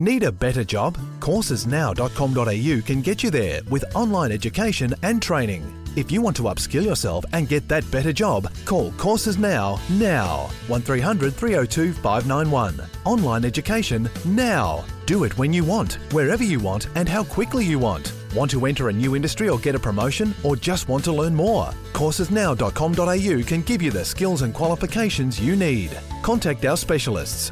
Need a better job? Coursesnow.com.au can get you there with online education and training. If you want to upskill yourself and get that better job, call Courses Now. 1300 302 591. Online education now. Do it when you want, wherever you want and how quickly you want. Want to enter a new industry or get a promotion, or just want to learn more? Coursesnow.com.au can give you the skills and qualifications you need. Contact our specialists